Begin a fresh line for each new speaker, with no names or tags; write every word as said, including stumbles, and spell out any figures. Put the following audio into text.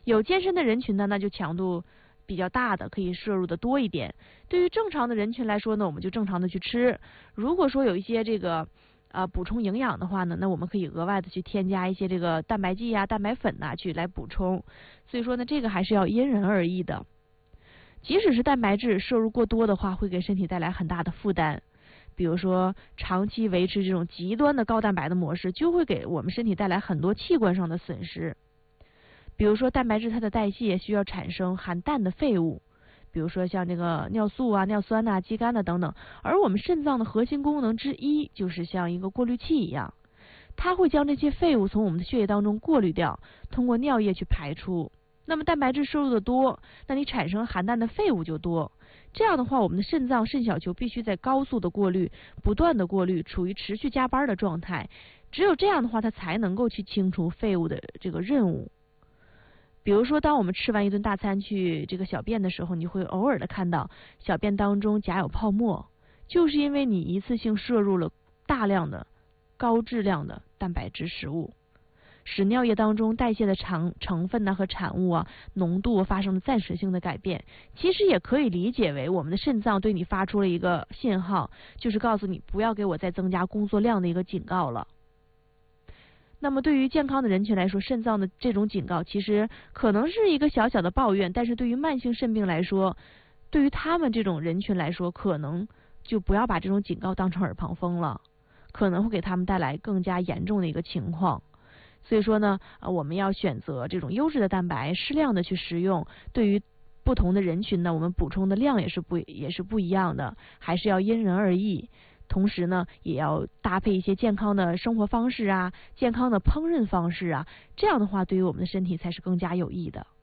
有健身的人群呢，那就强度比较大的，可以摄入的多一点。对于正常的人群来说呢，我们就正常的去吃。如果说有一些这个呃补充营养的话呢，那我们可以额外的去添加一些这个蛋白剂呀、蛋白粉呐、去来补充。所以说呢，这个还是要因人而异的。即使是蛋白质摄入过多的话，会给身体带来很大的负担。比如说，长期维持这种极端的高蛋白的模式，就会给我们身体带来很多器官上的损失。比如说，蛋白质它的代谢需要产生含氮的废物，比如说像这个尿素啊、尿酸呐、啊、肌酐呐等等。而我们肾脏的核心功能之一，就是像一个过滤器一样，它会将这些废物从我们的血液当中过滤掉，通过尿液去排出。那么蛋白质摄入的多，那你产生含氮的废物就多。这样的话，我们的肾脏肾小球必须在高速的过滤，不断的过滤，处于持续加班的状态。只有这样的话，它才能够去清除废物的这个任务。比如说，当我们吃完一顿大餐去这个小便的时候，你会偶尔的看到小便当中夹有泡沫，就是因为你一次性摄入了大量的高质量的蛋白质食物，使尿液当中代谢的成成分呢和产物啊浓度发生了暂时性的改变。其实也可以理解为我们的肾脏对你发出了一个信号，就是告诉你不要给我再增加工作量的一个警告了。那么对于健康的人群来说，肾脏的这种警告其实可能是一个小小的抱怨，但是对于慢性肾病来说，对于他们这种人群来说，可能就不要把这种警告当成耳旁风了，可能会给他们带来更加严重的一个情况。所以说呢，呃，我们要选择这种优质的蛋白，适量的去食用。对于不同的人群呢，我们补充的量也是不也是不一样的，还是要因人而异。同时呢，也要搭配一些健康的生活方式啊，健康的烹饪方式啊，这样的话对于我们的身体才是更加有益的。